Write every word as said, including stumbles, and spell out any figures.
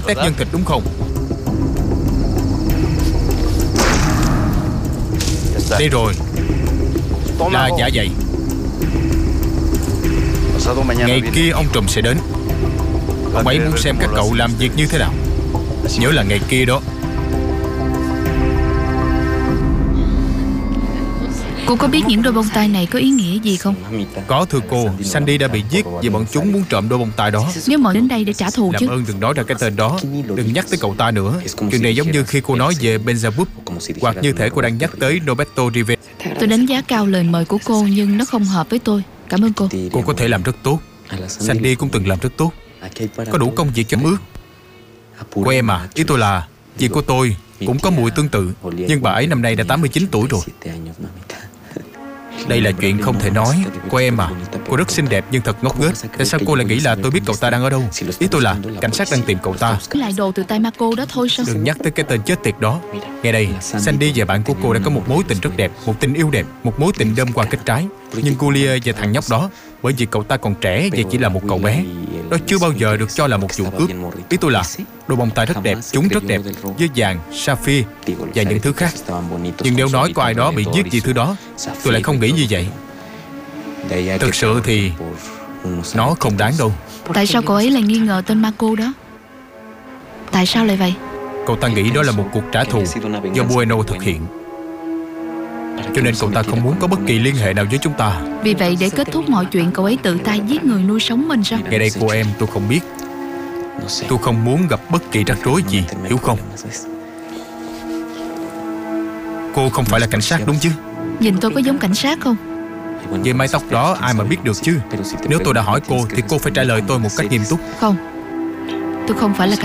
tét nhân thịt đúng không? Đây rồi. Là dạ vậy. Ngày kia ông trùm sẽ đến. Ông ấy muốn xem các cậu làm việc như thế nào. Nhớ là ngày kia đó. Cô có biết những đôi bông tai này có ý nghĩa gì không? Có thưa cô, Sandy đã bị giết vì bọn chúng muốn trộm đôi bông tai đó. Nếu mọi đến đây để trả thù chứ. Làm ơn đừng nói ra cái tên đó. Đừng nhắc tới cậu ta nữa. Chuyện này giống như khi cô nói về Benjavup, hoặc như thể cô đang nhắc tới Roberto Rivera. Tôi đánh giá cao lời mời của cô, nhưng nó không hợp với tôi. Cảm ơn cô. Cô có thể làm rất tốt. Sandy cũng từng làm rất tốt. Có đủ công việc cho ước. Cô em à, ý tôi là chị của tôi cũng có mùi tương tự, nhưng bà ấy năm nay đã tám mươi chín tuổi rồi. Đây là chuyện không thể nói. Cô em à, cô rất xinh đẹp nhưng thật ngốc nghếch. Tại sao cô lại nghĩ là tôi biết cậu ta đang ở đâu? Ý tôi là cảnh sát đang tìm cậu ta. Lại đồ từ tay Marco đó thôi sao? Đừng nhắc tới cái tên chết tiệt đó. Nghe đây, Sandy và bạn của cô đã có một mối tình rất đẹp, một tình yêu đẹp, một mối tình đơm qua kết trái. Nhưng Julia và thằng nhóc đó, bởi vì cậu ta còn trẻ và chỉ là một cậu bé, đó chưa bao giờ được cho là một vụ cướp. Ý tôi là đôi bông tai rất đẹp, chúng rất đẹp, với vàng, sapphire và những thứ khác. Nhưng nếu nói có ai đó bị giết vì thứ đó, tôi lại không nghĩ như vậy. Thực sự thì nó không đáng đâu. Tại sao cậu ấy lại nghi ngờ tên Marco đó? Tại sao lại vậy? Cậu ta nghĩ đó là một cuộc trả thù do Bueno thực hiện, cho nên cậu ta không muốn có bất kỳ liên hệ nào với chúng ta. Vì vậy để kết thúc mọi chuyện, cậu ấy tự tay giết người nuôi sống mình sao? Nghe đây cô em, tôi không biết. Tôi không muốn gặp bất kỳ rắc rối gì, hiểu không? Cô không phải là cảnh sát đúng chứ? Nhìn tôi có giống cảnh sát không? Về mái tóc đó ai mà biết được chứ. Nếu tôi đã hỏi cô thì cô phải trả lời tôi một cách nghiêm túc. Không, tôi không phải là